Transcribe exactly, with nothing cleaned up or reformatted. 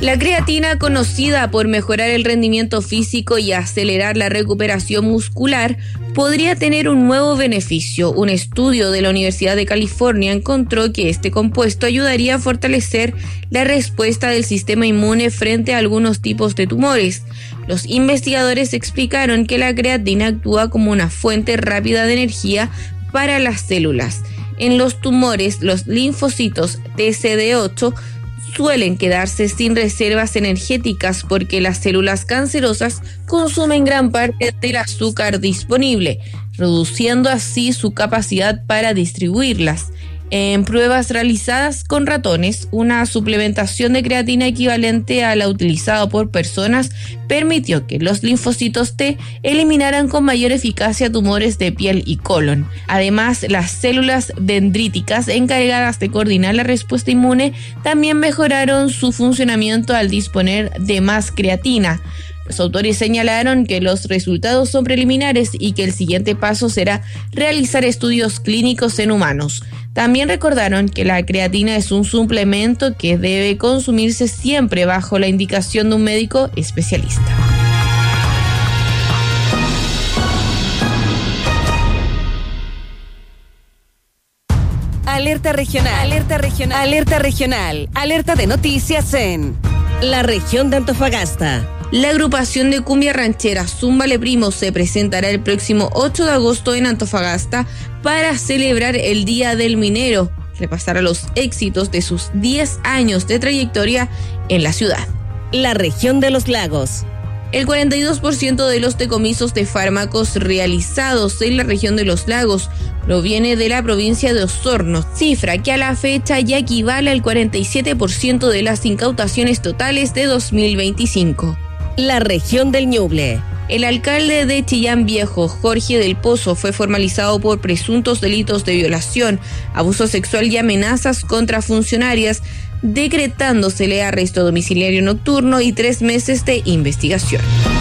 La creatina, conocida por mejorar el rendimiento físico y acelerar la recuperación muscular, podría tener un nuevo beneficio. Un estudio de la Universidad de California encontró que este compuesto ayudaría a fortalecer la respuesta del sistema inmune frente a algunos tipos de tumores. Los investigadores explicaron que la creatina actúa como una fuente rápida de energía para las células. En los tumores, los linfocitos T C D ocho suelen quedarse sin reservas energéticas porque las células cancerosas consumen gran parte del azúcar disponible, reduciendo así su capacidad para distribuirlas. En pruebas realizadas con ratones, una suplementación de creatina equivalente a la utilizada por personas permitió que los linfocitos T eliminaran con mayor eficacia tumores de piel y colon. Además, las células dendríticas encargadas de coordinar la respuesta inmune también mejoraron su funcionamiento al disponer de más creatina. Los autores señalaron que los resultados son preliminares y que el siguiente paso será realizar estudios clínicos en humanos. También recordaron que la creatina es un suplemento que debe consumirse siempre bajo la indicación de un médico especialista. Alerta regional, alerta regional, alerta regional, alerta de noticias en la región de Antofagasta. La agrupación de cumbia ranchera Zúmbale Primo se presentará el próximo ocho de agosto en Antofagasta para celebrar el Día del Minero, repasará los éxitos de sus diez años de trayectoria en la ciudad. La región de los lagos. El cuarenta y dos por ciento de los decomisos de fármacos realizados en la región de los lagos proviene de la provincia de Osorno, cifra que a la fecha ya equivale al cuarenta y siete por ciento de las incautaciones totales de dos mil veinticinco. La región del Ñuble. El alcalde de Chillán Viejo, Jorge del Pozo, fue formalizado por presuntos delitos de violación, abuso sexual y amenazas contra funcionarias, decretándosele arresto domiciliario nocturno y tres meses de investigación.